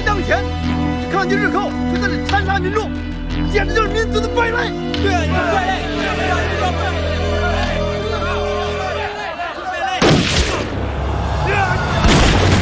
当前，抗击日寇，就在这残杀民众，简直就是民族的败类。对啊，你们败类。